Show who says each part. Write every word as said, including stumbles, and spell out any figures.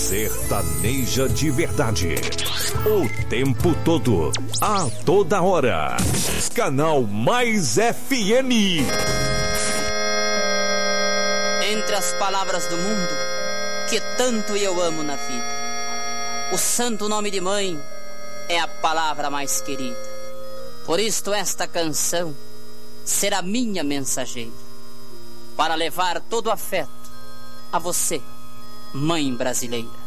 Speaker 1: Sertaneja de verdade. O tempo todo, a toda hora. Canal Mais F M.
Speaker 2: Entre as palavras do mundo que tanto eu amo na vida, o santo nome de mãe é a palavra mais querida. Por isto esta canção será minha mensageira, para levar todo o afeto a você, mãe brasileira.